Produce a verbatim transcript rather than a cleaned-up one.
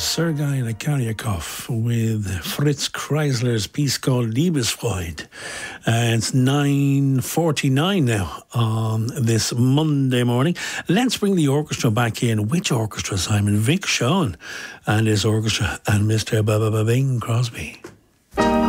Sergei Nakaryakov with Fritz Kreisler's piece called Liebesfreude. Uh, it's nine forty-nine now on this Monday morning. Let's bring the orchestra back in. Which orchestra, Simon? Vic Sean and his orchestra and Mister Baba Bing Crosby.